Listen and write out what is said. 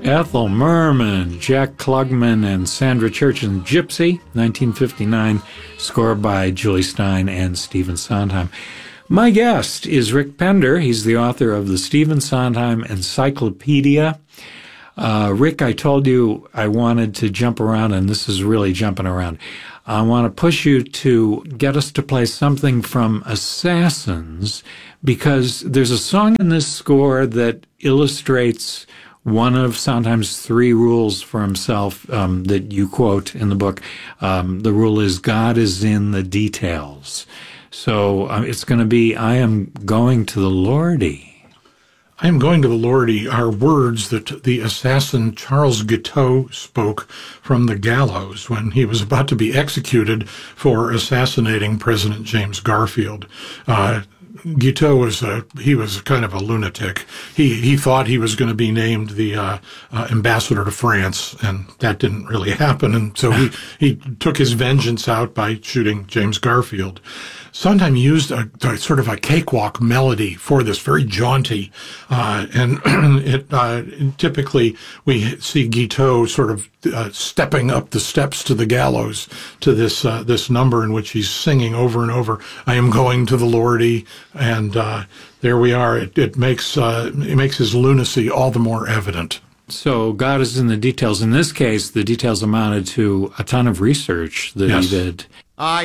Ethel Merman, Jack Klugman, and Sandra Church and Gypsy, 1959, score by Julie Stein and Stephen Sondheim. My guest is Rick Pender. He's the author of the Stephen Sondheim Encyclopedia. Rick, I told you I wanted to jump around, and this is really jumping around. I want to push you to get us to play something from Assassins, because there's a song in this score that illustrates one of Sondheim's 3 rules for himself that you quote in the book. The rule is God is in the details. So it's going to be, I am going to the Lordy. I am going to the Lordy are words that the assassin Charles Guiteau spoke from the gallows when he was about to be executed for assassinating President James Garfield. Guiteau was kind of a lunatic. He thought he was going to be named the ambassador to France, and that didn't really happen. And so he took his vengeance out by shooting James Garfield. Sondheim used a sort of a cakewalk melody for this, very jaunty, and typically we see Guiteau sort of stepping up the steps to the gallows to this number in which he's singing over and over, "I am going to the Lordy," and there we are. It makes his lunacy all the more evident. So God is in the details. In this case, the details amounted to a ton of research that he did. I